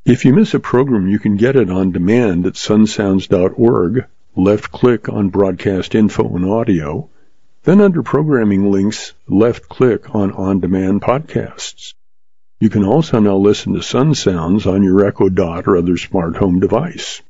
If you miss a program, you can get it on demand at sunsounds.org. Left-click on Broadcast Info and Audio. Then under Programming Links, left-click on On-Demand Podcasts. You can also now listen to Sun Sounds on your Echo Dot or other smart home device.